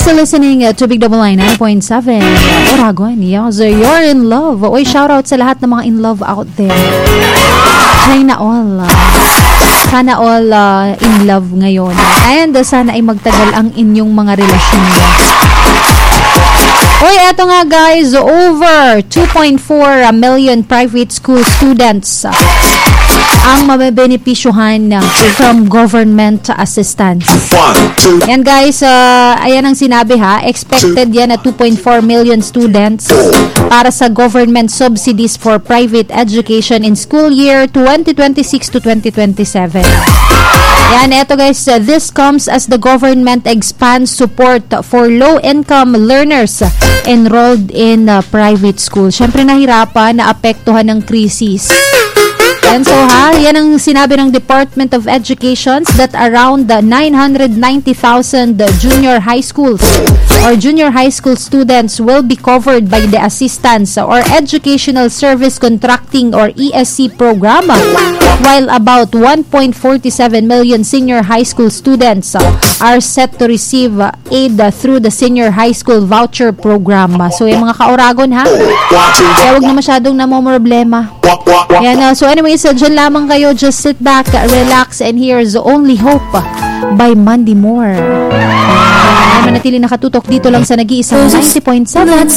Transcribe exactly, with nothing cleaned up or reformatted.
still listening uh, to Big Double Line nine point seven. Oragon, yes, you're in love. Uy, shout out sa lahat ng mga in love out there. Sana all. Uh, sana all uh, in love ngayon. And uh, sana ay magtagal ang inyong mga relasyon niyo. Uy, eto nga guys, over two point four million private school students uh, ang mabebenepisyohan uh, from government assistance. Yan guys, uh, ayan ang sinabi ha, expected yan na two point four million students para sa government subsidies for private education in school year twenty twenty-six to twenty twenty-seven. Yan, eto guys, uh, this comes as the government expands support for low-income learners enrolled in uh, private school. Siyempre nahirapan, naapektuhan ng krisis. And so ha, yan ang sinabi ng Department of Education that around uh, nine hundred ninety thousand uh, junior high schools or junior high school students will be covered by the Assistance or Educational Service Contracting or E S C program, while about one point four seven million senior high school students uh, are set to receive uh, aid uh, through the Senior High School Voucher Program. So yung mga kaoragon ha, kaya huwag na masyadong namomroblema. Yan, uh, so anyways, uh, dyan lamang kayo, just sit back, relax, and here's Only Hope by Mandy Moore. Ay, manatili nakatutok dito lang sa nag-iisang ninety point seven